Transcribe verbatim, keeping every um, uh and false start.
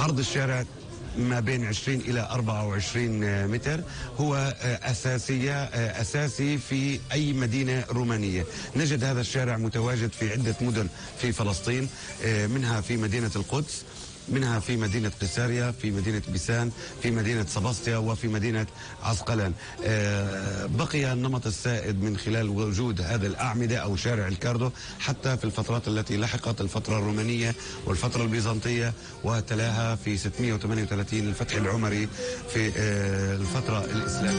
عرض الشارع ما بين عشرين إلى أربعة وعشرين متر. هو أساسية أساسي في أي مدينة رومانية. نجد هذا الشارع متواجد في عدة مدن في فلسطين، منها في مدينة القدس، منها في مدينة قيساريا، في مدينة بيسان، في مدينة سباسطيا، وفي مدينة عسقلان. بقي النمط السائد من خلال وجود هذه الأعمدة أو شارع الكاردو حتى في الفترات التي لحقت الفترة الرومانية والفترة البيزنطية، وتلاها في ستمائة وثمانية وثلاثين الفتح العمري في الفترة الإسلامية.